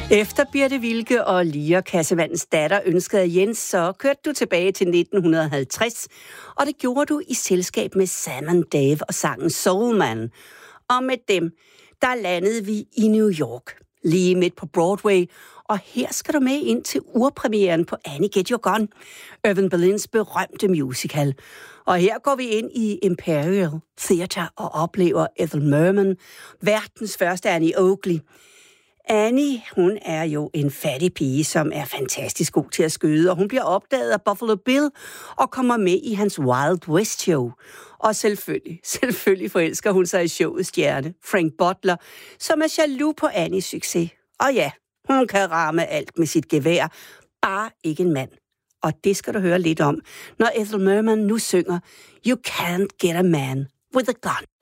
Efter Birte Wilke og Lia Kassemandens datter ønskede af Jens, så kørte du tilbage til 1950, og det gjorde du i selskab med Sam & Dave og sangen Soul Man. Og med dem, der landede vi i New York, lige midt på Broadway, og her skal du med ind til urpremieren på Annie Get Your Gun, Irving Berlins berømte musical. Og her går vi ind i Imperial Theatre og oplever Ethel Merman, verdens første Annie Oakley. Annie, hun er jo en fattig pige, som er fantastisk god til at skyde, og hun bliver opdaget af Buffalo Bill og kommer med i hans Wild West show. Og selvfølgelig forelsker hun sig i showets stjerne, Frank Butler, som er jaloux på Annies succes. Og ja, hun kan ramme alt med sit gevær, bare ikke en mand. Og det skal du høre lidt om, når Ethel Merman nu synger You Can't Get a Man with a Gun.